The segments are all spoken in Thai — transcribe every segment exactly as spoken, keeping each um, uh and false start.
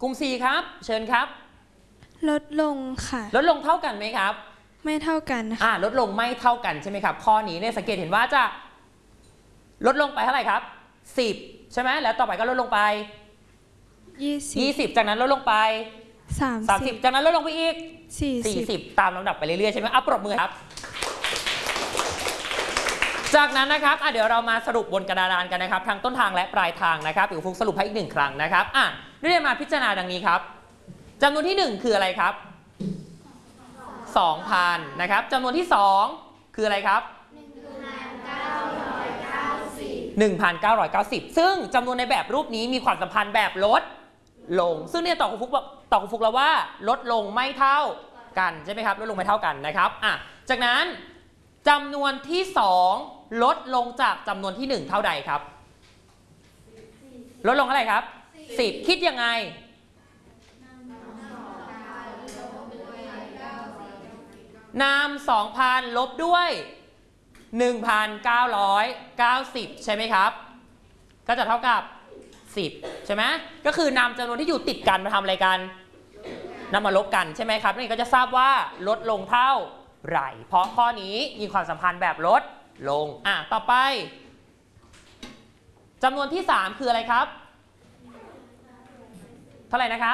กลุ่ม สี่ ครับเชิญครับลดลงค่ะลดลงเท่ากันไหมครับไม่เท่ากันค่ะอ่าลดลงไม่เท่ากันใช่ไหมครับข้อนี้เนี่ยสังเกตเห็นว่าจะลดลงไปเท่าไหร่ครับสิบใช่ไหมแล้วต่อไปก็ลดลงไปยี่สิบยี่สิบจากนั้นลดลงไปสามสามสิบจากนั้นลดลงไปอีกสี่สิบตามลำดับไปเรื่อยๆใช่ไหมอ่ะปรบมือครับจากนั้นนะครับอ่ะเดี๋ยวเรามาสรุปบนกระดานกันนะครับทั้งต้นทางและปลายทางนะครับเดี๋ยวฟุกสรุปให้อีกหนึ่งครั้งนะครับอ่ะเรียนมาพิจารณาดังนี้ครับจำนวนที่หนึ่งคืออะไรครับสองพันนะครับจำนวนที่สองคืออะไรครับหนึ่งพันเก้าร้อยเก้าสิบซึ่งจำนวนในแบบรูปนี้มีความสัมพันธ์แบบลดลงซึ่งเนี่ยต่อคุณฟุกต่อคุณฟุกแล้วว่าลดลงไม่เท่ากันใช่ไหมครับลดลงไม่เท่ากันนะครับอ่ะจากนั้นจำนวนที่สองลดลงจากจำนวนที่หนึ่งเท่าใดครับลดลงเท่าไหร่ครับสิบคิดยังไงนำ สองพัน ลบด้วย หนึ่งพันเก้าร้อยเก้าสิบ ใช่ไหมครับก็จะเท่ากับสิบใช่ไหมก็คือนำจำนวนที่อยู่ติดกันมาทำอะไรกันนำมาลบกันใช่ไหมครับนี่ก็จะทราบว่าลดลงเท่าไหร่เพราะข้อนี้มีความสัมพันธ์แบบลดลงอ่ะต่อไปจำนวนที่สามคืออะไรครับเท่าไหร่นะครับ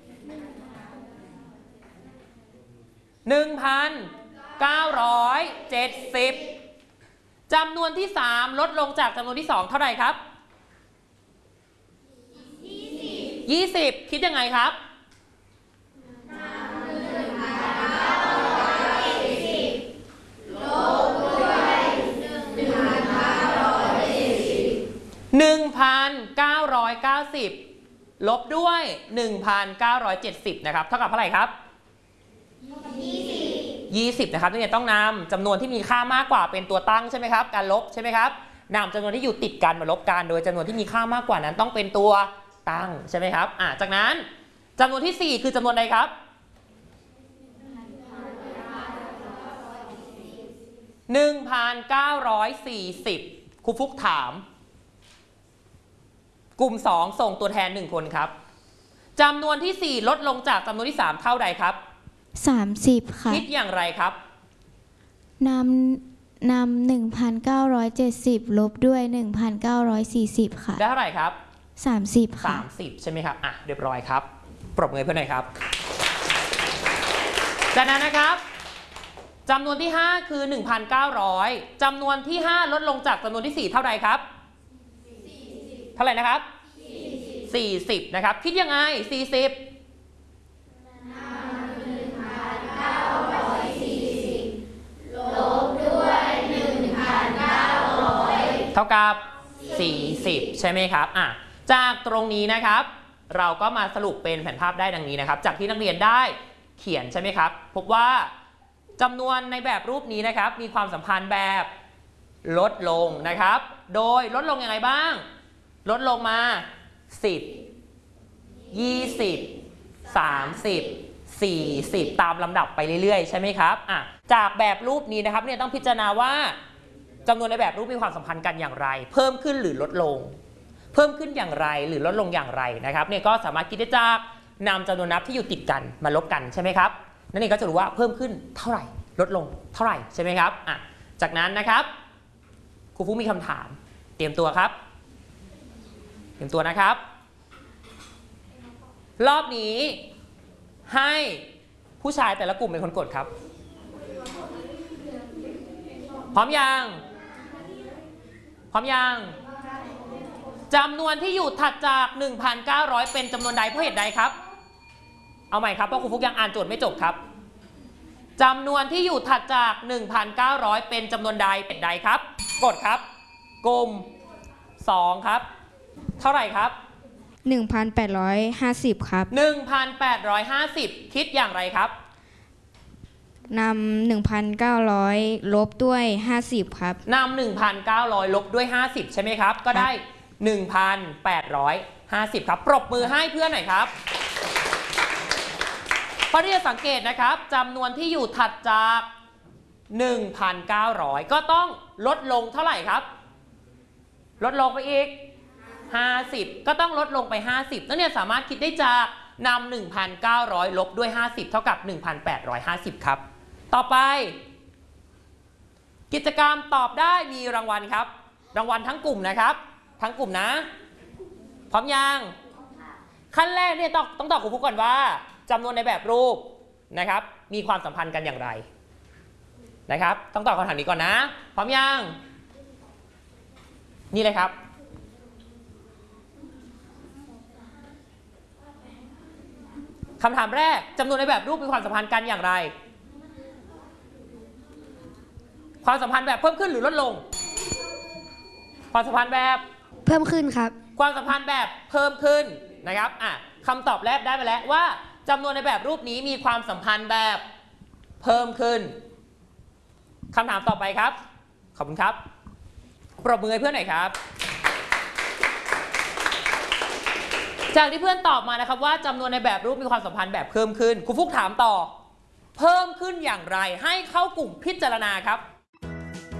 หนึ่งพันเก้าร้อยเจ็ดสิบ จำนวนที่สามลดลงจากจำนวนที่สองเท่าไหร่ครับยี่สิบคิดยังไงครับหนึ่งพันเก้าร้อยเก้าสิบลบด้วย หนึ่งพันเก้าร้อยเจ็ดสิบ นะครับเท่ากับเท่าไหร่ครับยี่สิบนะครับนี่ต้องนำจำนวนที่มีค่ามากกว่าเป็นตัวตั้งใช่ไหมครับการลบใช่ไหมครับนำจำนวนที่อยู่ติดกันมาลบกันโดยจำนวนที่มีค่ามากกว่านั้นต้องเป็นตัวตั้งใช่ไหมครับอ่ะจากนั้นจำนวนที่สี่คือจำนวนใดครับหนึ่งพันเก้าร้อยสี่สิบครูฟุกถามกลุ่มสองส่งตัวแทนหนึ่งคนครับจำนวนที่สี่ลดลงจากจำนวนที่สามเท่าใดครับสามสิบค่ะคิดอย่างไรครับนำนำหนึ่งพันเก้าร้อยเจ็ดสิบลบด้วยหนึ่งพันเก้าร้อยสี่สิบค่ะได้เท่าไหร่ครับสามสิบค่ะสามสิบใช่ไหมครับอ่ะเรียบร้อยครับปรบมือเพื่อนหน่อยครับจากนั้นนะครับจำนวนที่ห้าคือหนึ่งพันเก้าร้อยจำนวนที่ห้าลดลงจากจำนวนที่สี่เท่าใดครับเท่าไหร่นะครับสี่สิบนะครับคิดยังไงสี่สิบเท่ากับสี่สิบใช่ไหมครับอ่ะจากตรงนี้นะครับเราก็มาสรุปเป็นแผนภาพได้ดังนี้นะครับจากที่นักเรียนได้เขียนใช่ไหมครับพบว่าจำนวนในแบบรูปนี้นะครับมีความสัมพันธ์แบบลดลงนะครับโดยลดลงยังไงบ้างลดลงมาสิบ ยี่สิบ สามสิบ สี่สิบตามลำดับไปเรื่อยๆใช่ไหมครับอ่ะจากแบบรูปนี้นะครับเนี่ยต้องพิจารณาว่าจำนวนในแบบรูปมีความสัมพันธ์กันอย่างไรเพิ่มขึ้นหรือลดลงเพิ่มขึ้นอย่างไรหรือลดลงอย่างไรนะครับเนี่ยก็สามารถคิดได้จากนำจำนวนนับที่อยู่ติดกันมาลบกันใช่ไหมครับนั่นเองก็จะรู้ว่าเพิ่มขึ้นเท่าไหร่ลดลงเท่าไหร่ใช่ไหมครับอ่ะจากนั้นนะครับครูฟุ๊กมีคำถามเตรียมตัวครับเตรียมตัวนะครับรอบนี้ให้ผู้ชายแต่ละกลุ่มเป็นคนกดครับพร้อมยังพร้อมยังจำนวนที่อยู่ถัดจาก หนึ่งพันเก้าร้อย เป็นจำนวนใดเพราะเหตุใดครับเอาใหม่ครับเพราะครูฟุกยังอ่านโจทย์ไม่จบครับจำนวนที่อยู่ถัดจาก หนึ่งพันเก้าร้อย เป็นจำนวนใดเป็นใดครับกดครับกลุ่มสองครับเท่าไหร่ครับหนึ่งพันแปดร้อยห้าสิบ ครับหนึ่งพันแปดร้อยห้าสิบ คิดอย่างไรครับนำ หนึ่งพันเก้าร้อย ลบด้วยห้าสิบครับนำ หนึ่งพันเก้าร้อย ลบด้วยห้าสิบใช่ไหมครับก็ได้ หนึ่งพันแปดร้อยห้าสิบ ครับปรบมือให้เพื่อนหน่อยครับพอที่จะสังเกตนะครับจำนวนที่อยู่ถัดจาก หนึ่งพันเก้าร้อย ก็ต้องลดลงเท่าไหร่ครับลดลงไปอีกห้าสิบก็ต้องลดลงไปห้าสิบนั่นเนี่ยสามารถคิดได้จากนำหนึ่งพันเก้าร้อยลบด้วยห้าสิบเท่ากับ หนึ่งพันแปดร้อยห้าสิบ ครับต่อไปกิจกรรมตอบได้มีรางวัลครับรางวัลทั้งกลุ่มนะครับทั้งกลุ่มนะพร้อมยังขั้นแรกเนี่ยต้องต้องตอบครูฟุกก่อนว่าจำนวนในแบบรูปนะครับมีความสัมพันธ์กันอย่างไรนะครับต้องตอบคำถามนี้ก่อนนะพร้อมยังนี่เลยครับคำถามแรกจำนวนในแบบรูปมีความสัมพันธ์กันอย่างไรความสัมพันธ์แบบเพิ่มขึ้นหรือลดลงความสัมพันธ์แบบเพิ่มขึ้นครับความสัมพันธ์แบบเพิ่มขึ้นนะครับอ่ะคำตอบแรกได้ไปแล้วว่าจำนวนในแบบรูปนี้มีความสัมพันธ์แบบเพิ่มขึ้นคำถามต่อไปครับขอบคุณครับปรบมือให้เพื่อนหน่อยครับจากที่เพื่อนตอบมานะครับว่าจำนวนในแบบรูปมีความสัมพันธ์แบบเพิ่มขึ้นครูฟุกถามต่อเพิ่มขึ้นอย่างไรให้เข้ากลุ่มพิจารณาครับ